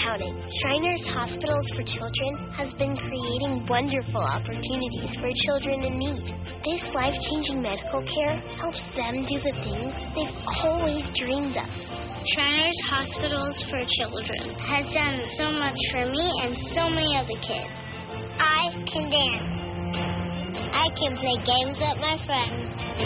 counting. Shriners Hospitals for Children has been creating wonderful opportunities for children in need. This life-changing medical care helps them do the things they've always dreamed of. Shriners Hospitals for Children has done so much for me and so many other kids. I can dance. I can play games with my friends.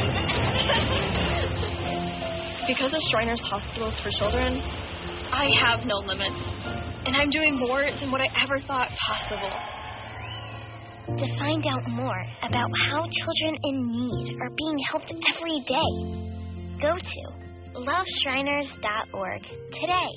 Because of Shriners Hospitals for Children, I have no limits, and I'm doing more than what I ever thought possible. To find out more about how children in need are being helped every day, go to loveshriners.org today.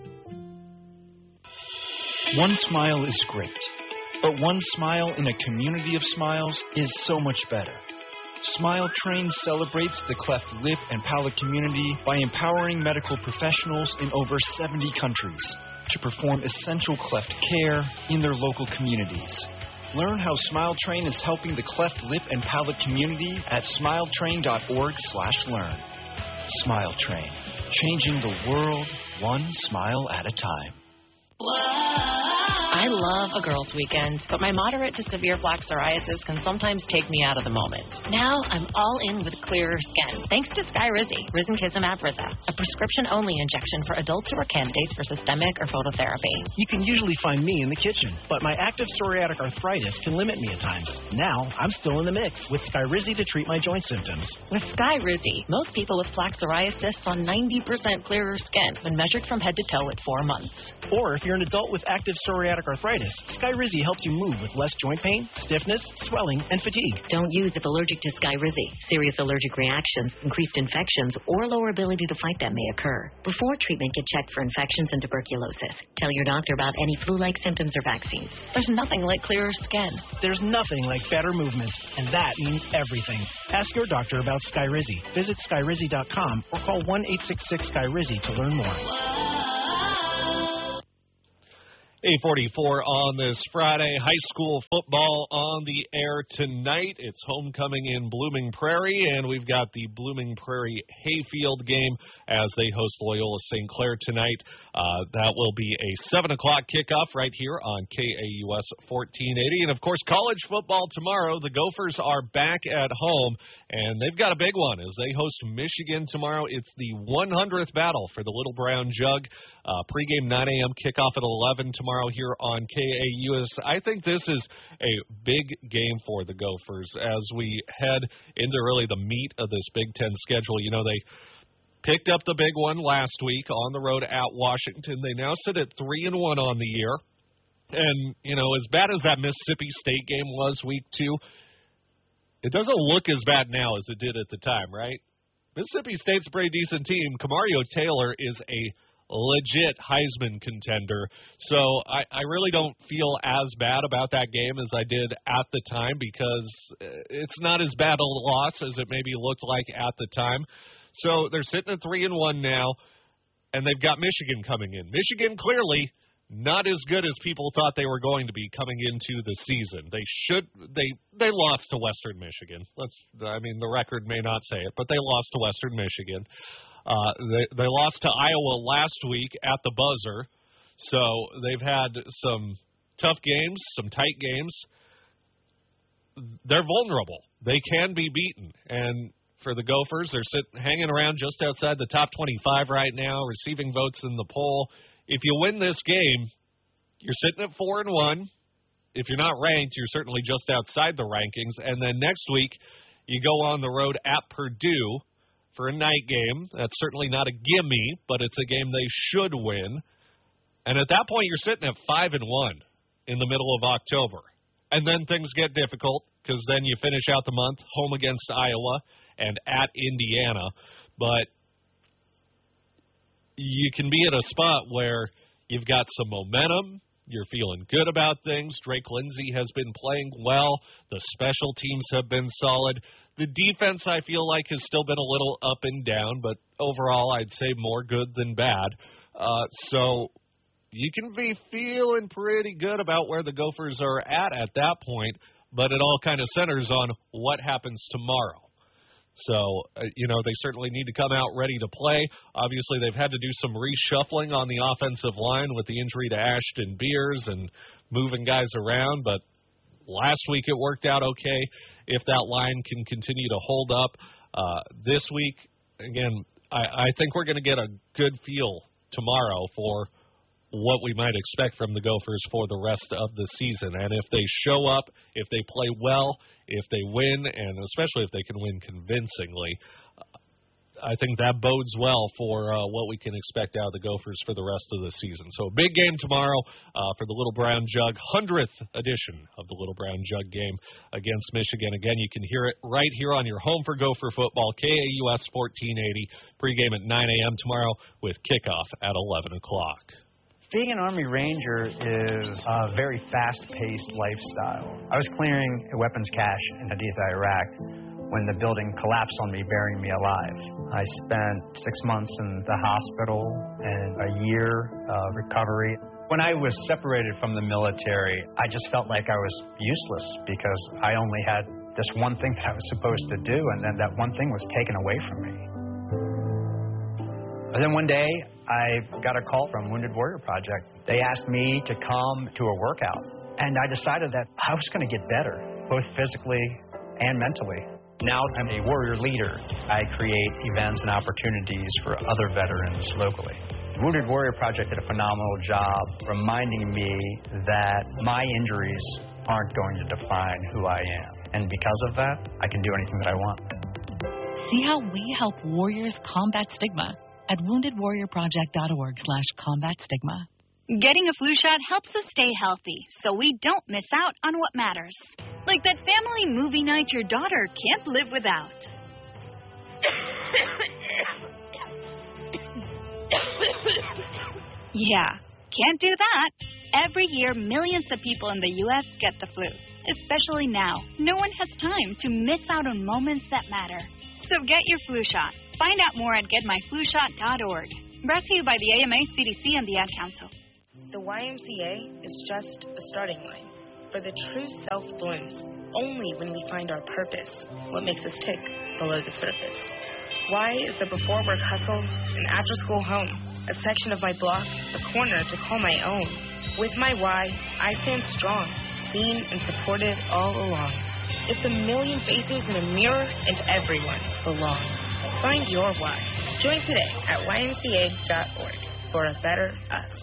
One smile is great, but one smile in a community of smiles is so much better. Smile Train celebrates the cleft lip and palate community by empowering medical professionals in over 70 countries to perform essential cleft care in their local communities. Learn how Smile Train is helping the cleft lip and palate community at smiletrain.org/learn. Smile Train, changing the world one smile at a time. I love a girls' weekend, but my moderate to severe plaque psoriasis can sometimes take me out of the moment. Now I'm all in with clearer skin, thanks to Skyrizi, risankizumab Riza, a prescription-only injection for adults who are candidates for systemic or phototherapy. You can usually find me in the kitchen, but my active psoriatic arthritis can limit me at times. Now I'm still in the mix with Skyrizi to treat my joint symptoms. With Skyrizi, most people with plaque psoriasis saw 90% clearer skin when measured from head to toe at 4 months. Or if you're an adult with active psoriatic arthritis, Skyrizi helps you move with less joint pain, stiffness, swelling, and fatigue. Don't use if allergic to Skyrizi. Serious allergic reactions, increased infections, or lower ability to fight them may occur. Before treatment, get checked for infections and tuberculosis. Tell your doctor about any flu-like symptoms or vaccines. There's nothing like clearer skin. There's nothing like better movement, and that means everything. Ask your doctor about Skyrizi. Visit Skyrizi.com or call 1-866-SKYRIZI to learn more. 8:44 on this Friday. High school football on the air tonight. It's homecoming in Blooming Prairie, and we've got the Blooming Prairie Hayfield game as they host Loyola St. Clair tonight. That will be a 7 o'clock kickoff right here on KAUS 1480. And, of course, college football tomorrow. The Gophers are back at home, and they've got a big one as they host Michigan tomorrow. It's the 100th battle for the Little Brown Jug. Pregame 9 a.m., kickoff at 11 tomorrow here on KAUS. I think this is a big game for the Gophers as we head into really the meat of this Big Ten schedule. You know, they picked up the big one last week on the road at Washington. They now sit at 3-1 on the year. And, you know, as bad as that Mississippi State game was week 2, it doesn't look as bad now as it did at the time, right? Mississippi State's a pretty decent team. Camario Taylor is a legit Heisman contender. So I really don't feel as bad about that game as I did at the time because it's not as bad a loss as it maybe looked like at the time. So they're sitting at 3-1 now, and they've got Michigan coming in. Michigan clearly not as good as people thought they were going to be coming into the season. They lost to Western Michigan. The record may not say it, but they lost to Western Michigan. They lost to Iowa last week at the buzzer. So they've had some tough games, some tight games. They're vulnerable. They can be beaten. And for the Gophers, they're hanging around just outside the top 25 right now, receiving votes in the poll. If you win this game, you're sitting at 4-1. If you're not ranked, you're certainly just outside the rankings. And then next week, you go on the road at Purdue for a night game. That's certainly not a gimme, but it's a game they should win. And at that point, you're sitting at 5-1 in the middle of October. And then things get difficult because then you finish out the month home against Iowa and at Indiana. But you can be at a spot where you've got some momentum, you're feeling good about things. Drake Lindsey has been playing well. The special teams have been solid. The defense, I feel like, has still been a little up and down, but overall I'd say more good than bad. So you can be feeling pretty good about where the Gophers are at that point, but it all kind of centers on what happens tomorrow. So, they certainly need to come out ready to play. Obviously, they've had to do some reshuffling on the offensive line with the injury to Ashton Beers and moving guys around. But last week it worked out okay. If that line can continue to hold up this week, again, I think we're going to get a good feel tomorrow for what we might expect from the Gophers for the rest of the season. And if they show up, if they play well, if they win, and especially if they can win convincingly, I think that bodes well for what we can expect out of the Gophers for the rest of the season. So a big game tomorrow for the Little Brown Jug, 100th edition of the Little Brown Jug game against Michigan. Again, you can hear it right here on your home for Gopher football, KAUS 1480, pregame at 9 a.m. tomorrow with kickoff at 11 o'clock. Being an Army Ranger is a very fast-paced lifestyle. I was clearing a weapons cache in Haditha, Iraq, when the building collapsed on me, burying me alive. I spent 6 months in the hospital and a year of recovery. When I was separated from the military, I just felt like I was useless because I only had this one thing that I was supposed to do, and then that one thing was taken away from me. And then one day, I got a call from Wounded Warrior Project. They asked me to come to a workout, and I decided that I was going to get better, both physically and mentally. Now I'm a warrior leader. I create events and opportunities for other veterans locally. Wounded Warrior Project did a phenomenal job reminding me that my injuries aren't going to define who I am. And because of that, I can do anything that I want. See how we help warriors combat stigma at woundedwarriorproject.org/combatstigma. Getting a flu shot helps us stay healthy so we don't miss out on what matters. Like that family movie night your daughter can't live without. Yeah, can't do that. Every year, millions of people in the U.S. get the flu. Especially now, no one has time to miss out on moments that matter. So get your flu shot. Find out more at getmyflushot.org. Brought to you by the AMA, CDC, and the Ad Council. The YMCA is just a starting line. For the true self blooms only when we find our purpose, what makes us tick below the surface. Y is the before work hustle, an after school home, a section of my block, a corner to call my own. With my Y, I stand strong, seen and supported all along. It's a million faces in a mirror and everyone belongs. Find your why. Join today at ymca.org for a better us.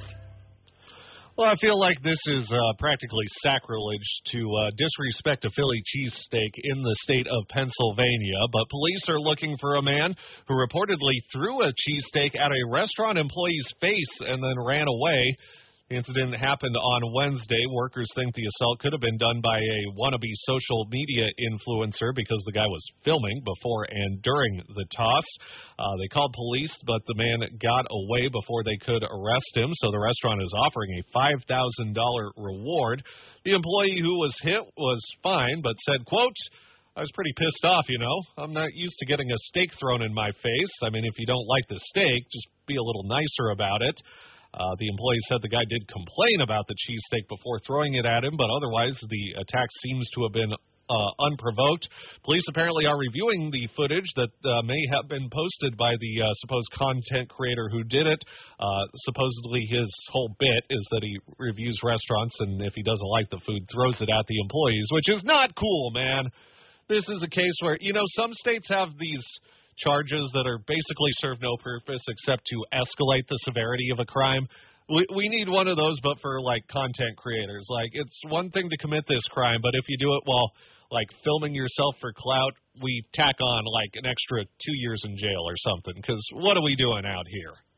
Well, I feel like this is practically sacrilege to disrespect a Philly cheesesteak in the state of Pennsylvania, but police are looking for a man who reportedly threw a cheesesteak at a restaurant employee's face and then ran away. The incident happened on Wednesday. Workers think the assault could have been done by a wannabe social media influencer because the guy was filming before and during the toss. They called police, but the man got away before they could arrest him, so the restaurant is offering a $5,000 reward. The employee who was hit was fine, but said, quote, "I was pretty pissed off, you know. I'm not used to getting a steak thrown in my face. I mean, if you don't like the steak, just be a little nicer about it." The employee said the guy did complain about the cheesesteak before throwing it at him, but otherwise the attack seems to have been unprovoked. Police apparently are reviewing the footage that may have been posted by the supposed content creator who did it. Supposedly his whole bit is that he reviews restaurants, and if he doesn't like the food, throws it at the employees, which is not cool, man. This is a case where, you know, some states have these charges that are basically serve no purpose except to escalate the severity of a crime. We need one of those, but for, like, content creators. Like, it's one thing to commit this crime, but if you do it while, like, filming yourself for clout, we tack on, like, an extra 2 years in jail or something, because what are we doing out here?